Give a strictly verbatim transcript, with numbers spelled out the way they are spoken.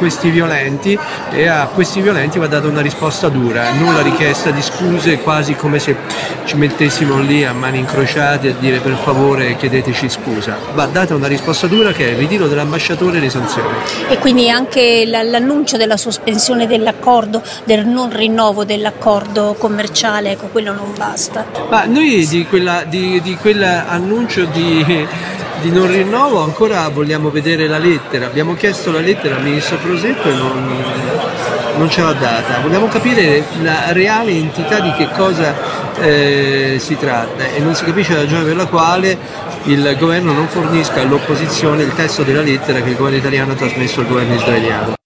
questi violenti, e a questi violenti va data una risposta dura, nulla richiesta di scuse, quasi come se ci mettessimo lì a mani incrociate a dire per favore chiedeteci scusa. Va data una risposta dura, che è il ritiro dell'ambasciatore e le sanzioni. E quindi anche l'annuncio della sospensione dell'accordo, del non rinnovo dell'accordo commerciale, ecco, quello non basta. Ma noi di quella di, di quell'annuncio di di non rinnovo ancora vogliamo vedere la lettera. Abbiamo chiesto la lettera al ministro Crosetto e non, non ce l'ha data. Vogliamo capire la reale entità di che cosa eh, si tratta, e non si capisce la ragione per la quale il governo non fornisca all'opposizione il testo della lettera che il governo italiano ha trasmesso al governo israeliano.